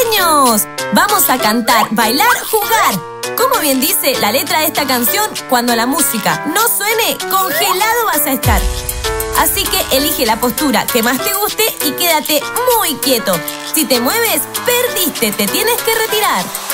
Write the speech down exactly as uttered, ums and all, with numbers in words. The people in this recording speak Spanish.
niños! Vamos a cantar, bailar, jugar. Como bien dice la letra de esta canción, cuando la música no suene, congelado vas a estar. Así que elige la postura que más te guste y quédate muy quieto. Si te mueves, perdiste, te tienes que retirar.